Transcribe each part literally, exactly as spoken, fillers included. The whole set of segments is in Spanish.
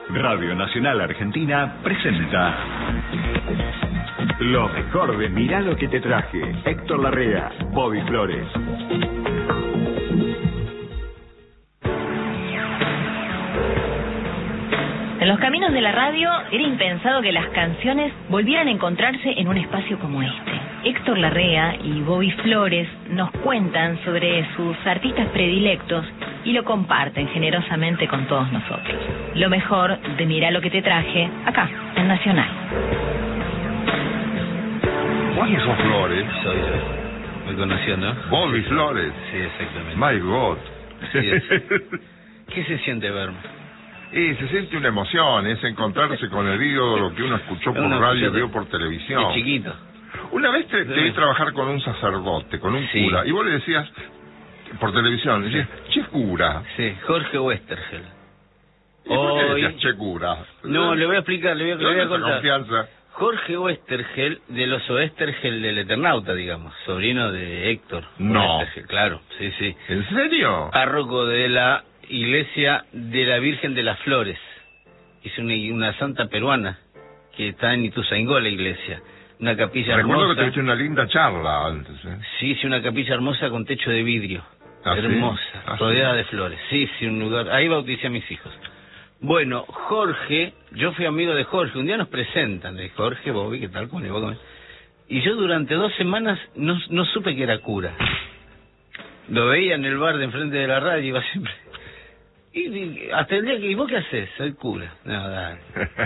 Radio Nacional Argentina presenta lo mejor de Mirá lo que te traje. Héctor Larrea, Bobby Flores. En los caminos de la radio era impensado que las canciones volvieran a encontrarse en un espacio como este. Héctor Larrea y Bobby Flores nos cuentan sobre sus artistas predilectos y lo comparten generosamente con todos nosotros. Lo mejor de Mirá lo que te traje, acá, en Nacional. ¿Cuáles son Flores? Soy yo. Me conoció, ¿no? Bobby Flores. Sí, exactamente. My God. Sí, es. ¿Qué se siente verme? Y se siente una emoción, es encontrarse con el ídolo que uno escuchó por Uno radio, escuchó vio por televisión. De chiquito. Una vez te, te vi trabajar con un sacerdote, con un Sí. cura, y vos le decías, por televisión, le decías, che cura. Sí, Jorge Westergel. ¿Y por qué Hoy... decías che cura? No, le voy a explicar, le voy a, le voy a esa contar. confianza. Jorge Westergel, de los Oestergel del Eternauta, digamos, sobrino de Héctor. No. Westergel, claro, sí, sí. ¿En serio? Párroco de la iglesia de la Virgen de las Flores. Es una, una santa peruana que está en Ituzaingó, la iglesia. Una capilla Recuerdo hermosa. que tuviste una linda charla antes, ¿eh? Sí, sí, una capilla hermosa con techo de vidrio. ¿Ah, hermosa, sí? ¿Ah, rodeada sí? de flores. Sí, sí, un lugar. Ahí bauticé a mis hijos. Bueno, Jorge, yo fui amigo de Jorge. Un día nos presentan de Jorge, Bobby, ¿qué tal? ¿Cómo le va a comer? Y yo durante dos semanas no, no supe que era cura. Lo veía en el bar de enfrente de la radio, iba siempre. Y, y hasta el día que, ¿y vos qué haces? Soy cura. No, dale.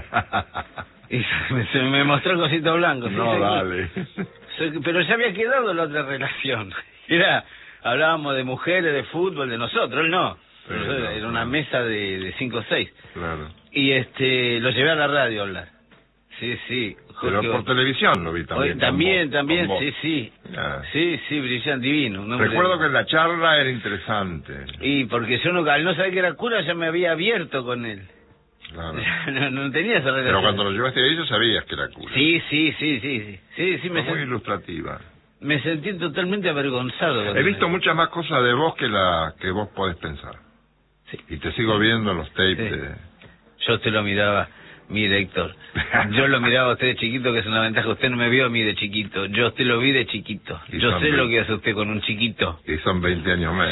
Y se, se me mostró el cosito blanco. ¿Sí? No, Soy dale. cura. Soy, pero ya había quedado la otra relación. Era, hablábamos de mujeres, de fútbol, de nosotros, él no. Sí, Nosotros, no, era una no. mesa de, de cinco o seis. Claro. Y este, lo llevé a la radio a hablar. Sí, sí. Pero Jorge- por televisión lo vi también. Oye, también, con vos, también, con vos. sí, sí. Ah. Sí, sí, brillante, divino. un hombre- Recuerdo que la charla era interesante. Y porque yo no, al no saber que era cura ya me había abierto con él. Claro. No, no tenía esa relación. Pero cuando lo llevaste ahí ya sabías que era cura. Sí, sí, sí, sí, sí. Sí, sí, me, Fue muy sen- ilustrativa. me sentí totalmente avergonzado. cuando He visto me- muchas más cosas de vos que la que vos podés pensar. Sí. Y te sigo viendo en los tapes Sí. de... Yo te lo miraba, mire Héctor, yo lo miraba a usted de chiquito, que es una ventaja. Usted no me vio a mí de chiquito, yo usted lo vi de chiquito. Y Yo son sé veinte. lo que hace usted con un chiquito. Y son veinte años más.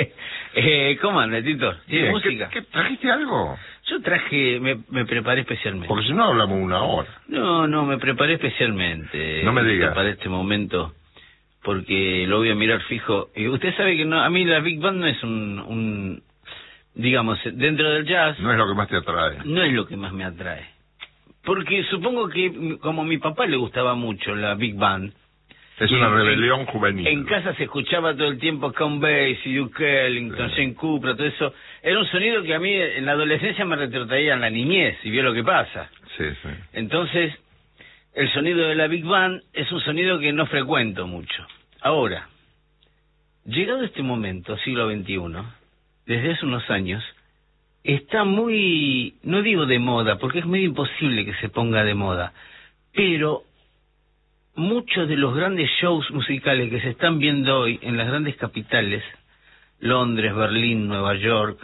eh, ¿Cómo anda, Tito? ¿Tiene Bien, música? ¿qué, qué, ¿Trajiste algo? Yo traje, me, me preparé especialmente. Porque si no hablamos una hora. No, no, me preparé especialmente. No me eh, diga. Para este momento, porque lo voy a mirar fijo. Y usted sabe que no, a mí la Big Band no es un, un, digamos, dentro del jazz, No es lo que más te atrae. no es lo que más me atrae. Porque supongo que, como a mi papá le gustaba mucho la Big Band, Es y una en- rebelión juvenil. en casa se escuchaba todo el tiempo Count Basie, Duke Ellington, Sí. Shane Cooper, todo eso. Era un sonido que a mí en la adolescencia me retrotraía en la niñez, y vio lo que pasa. Sí, sí. Entonces, el sonido de la Big Band es un sonido que no frecuento mucho. Ahora, llegado este momento, siglo veintiuno, desde hace unos años, está muy, no digo de moda, porque es medio imposible que se ponga de moda, pero muchos de los grandes shows musicales que se están viendo hoy en las grandes capitales, Londres, Berlín, Nueva York,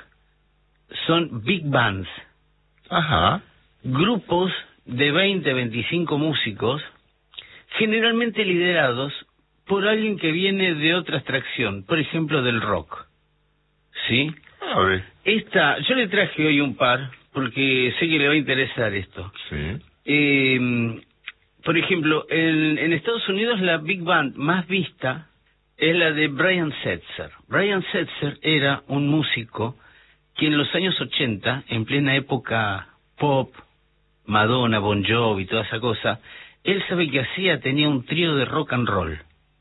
son big bands, Ajá. grupos de veinte, veinticinco músicos, generalmente liderados por alguien que viene de otra extracción, por ejemplo del rock. ¿Sí? A ver. Esta, yo le traje hoy un par, porque sé que le va a interesar esto. Sí. Eh, por ejemplo, en, en Estados Unidos la big band más vista es la de Brian Setzer. Brian Setzer era un músico que en los años ochenta, en plena época pop, Madonna, Bon Jovi, toda esa cosa, él sabe que hacía, tenía un trío de rock and roll,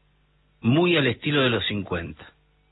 muy al estilo de los cincuenta,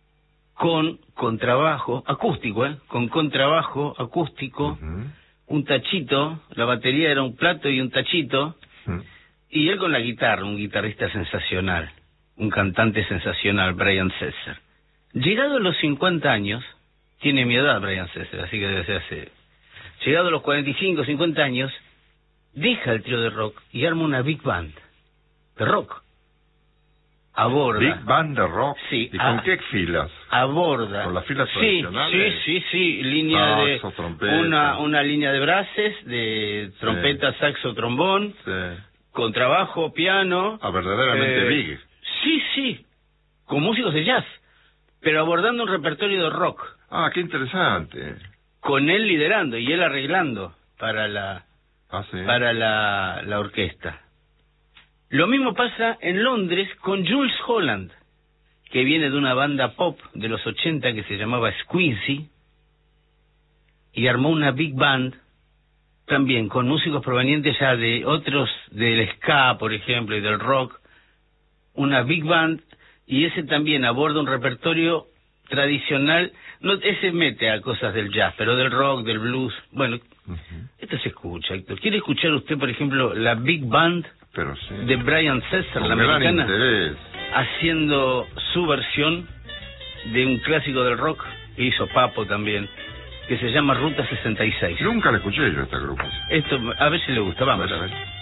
con contrabajo, acústico, ¿eh? Con contrabajo acústico, Ujú. un tachito, la batería era un plato y un tachito, Mm. y él con la guitarra, un guitarrista sensacional, un cantante sensacional, Brian Setzer. Llegado a los cincuenta años, tiene mi edad Brian Setzer, así que debe ser hace... Llegado a los cuarenta y cinco, cincuenta años, deja el trío de rock y arma una big band de rock. aborda. Big Band de rock. Sí. ¿Y a, con qué filas? Aborda. ¿Con las filas sí, tradicionales? Sí, sí, sí. Línea Saxo, de trompeta. una una línea de brases, de trompeta, sí. saxo, trombón, sí. contrabajo, piano. Ah, verdaderamente eh, big. Sí, sí. Con músicos de jazz, pero abordando un repertorio de rock. Ah, qué interesante. Con él liderando y él arreglando para la ah, ¿sí? para la, la orquesta. Lo mismo pasa en Londres con Jools Holland, que viene de una banda pop de los ochenta que se llamaba Squeezy, y armó una big band también con músicos provenientes ya de otros, del ska, por ejemplo, y del rock, una big band, y ese también aborda un repertorio tradicional, no, ese mete a cosas del jazz, pero del rock, del blues, bueno, uh-huh. Esto se escucha, Héctor. ¿Quiere escuchar usted, por ejemplo, la big band pero sí. de Brian Setzer, la americana, interés. haciendo su versión de un clásico del rock que hizo Papo también, que se llama Ruta sesenta y seis? Nunca la escuché yo esta agrupación. Esto, a ver si le gusta, vamos. A ver, a ver.